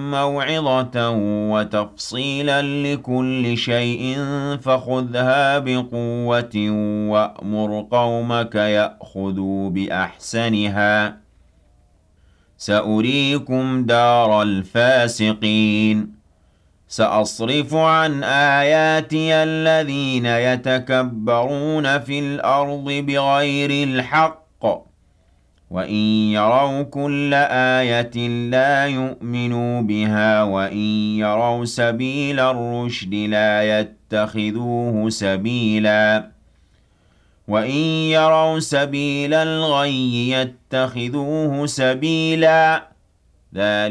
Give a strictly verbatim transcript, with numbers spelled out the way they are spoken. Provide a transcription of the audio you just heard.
مَوْعِظَةً وَتَفْصِيلًا لِكُلِّ شَيْءٍ فَخُذْهَا بِقُوَّةٍ وَأْمُرْ قَوْمَكَ يَأْخُذُوا بِأَحْسَنِهَا ۚ سَأُرِيكُمْ دَارَ الْفَاسِقِينَ سَأَصْرِفُ عَنْ آيَاتِيَ الَّذِينَ يَتَكَبَّرُونَ فِي الْأَرْضِ بِغَيْرِ الْحَقِّ وَإِن يَرَوْا كُلَّ آيَةٍ لَّا يُؤْمِنُوا بِهَا وَإِن يَرَوْا سَبِيلَ الرُّشْدِ لَا يَتَّخِذُوهُ سَبِيلًا وَإِن يَرَوْا سَبِيلَ الْغَيِّ يَتَّخِذُوهُ سَبِيلًا ۚ ذَلِكَ